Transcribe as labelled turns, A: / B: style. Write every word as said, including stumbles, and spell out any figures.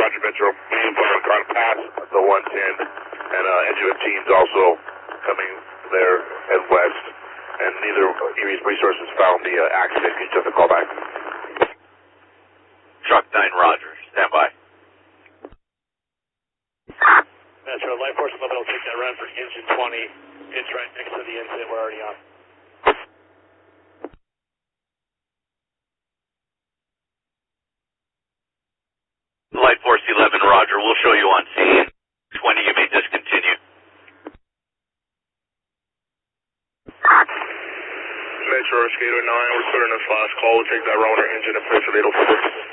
A: Roger Metro. We've uh, gone past the one ten, and uh, engine fifteen's also coming there and west, and neither E V's resources found the uh, accident. Can you just a call back?
B: Truck nine, Roger. Stand by.
C: Metro, Light Force eleven will take that run for engine twenty. It's right next to the incident we're already on.
B: Light Force eleven, Roger. We'll show you on scene. twenty, you may discontinue.
A: Metro, Skater nine, we're clearing this last call. We'll take that run with our engine and pressure eight oh six.